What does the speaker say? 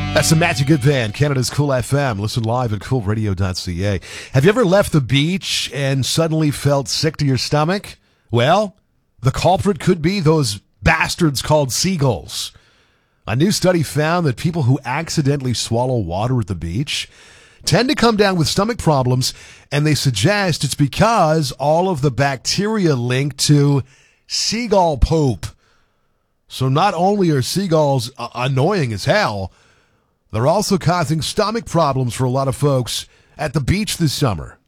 That's the Magic Good Band, Canada's Cool FM. Listen live at coolradio.ca. Have you ever left the beach and suddenly felt sick to your stomach? Well, the culprit could be those bastards called seagulls. A new study found that people who accidentally swallow water at the beach tend to come down with stomach problems, and they suggest it's because all of the bacteria linked to seagull poop. So not only are seagulls annoying as hell, they're also causing stomach problems for a lot of folks at the beach this summer.